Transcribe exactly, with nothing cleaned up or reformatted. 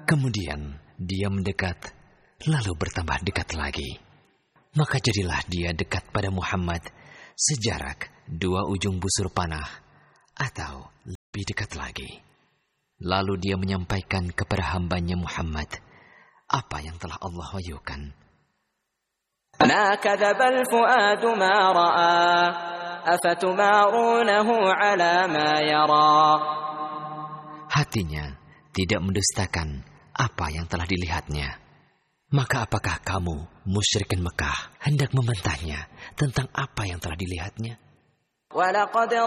Kemudian dia mendekat, lalu bertambah dekat lagi. Maka jadilah dia dekat pada Muhammad sejarak dua ujung busur panah atau lebih dekat lagi. Lalu dia menyampaikan kepada hambanya Muhammad apa yang telah Allah wahyukan. Ma kadzabal fuadu ma ra'a afatumarunahu ala ma yara. Hatinya tidak mendustakan apa yang telah dilihatnya. Maka apakah kamu, musyrikin Mekah, hendak membantahnya tentang apa yang telah dilihatnya? وَلَقَدْ